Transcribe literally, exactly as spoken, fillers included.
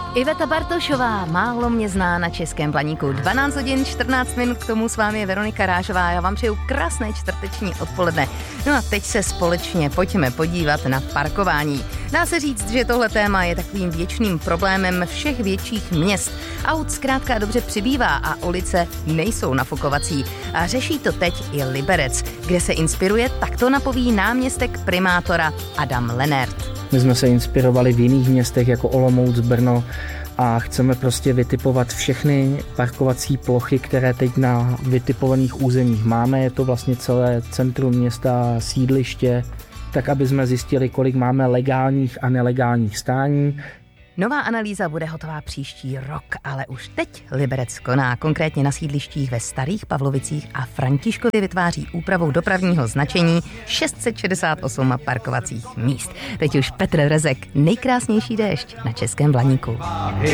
Iveta Bartošová, málo mě zná na Českém Blaníku. dvanáct hodin čtrnáct minut, k tomu s vámi je Veronika Rážová. Já vám přeju krásné čtvrteční odpoledne. No a teď se společně pojďme podívat na parkování. Dá se říct, že tohle téma je takovým věčným problémem všech větších měst. Aut zkrátka dobře přibývá a ulice nejsou nafukovací. A řeší to teď i Liberec, kde se inspiruje, tak to napoví náměstek primátora Adam Lennert. My jsme se inspirovali v jiných městech jako Olomouc, Brno a chceme prostě vytipovat všechny parkovací plochy, které teď na vytipovaných územích máme. Je to vlastně celé centrum města, sídliště, tak aby jsme zjistili, kolik máme legálních a nelegálních stání. Nová analýza bude hotová příští rok, ale už teď Liberec koná, konkrétně na sídlištích ve Starých Pavlovicích a Františkově vytváří úpravou dopravního značení šest set šedesát osm parkovacích míst. Teď už Petr Rezek, nejkrásnější déšť na Českém Blaníku.